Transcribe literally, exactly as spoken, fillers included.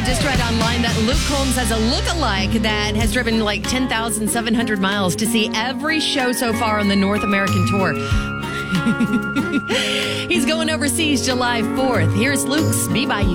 just read online that Luke Combs has a look-alike that has driven like ten thousand seven hundred miles to see every show so far on the North American tour. He's going overseas July fourth. Here's Luke's Be By You.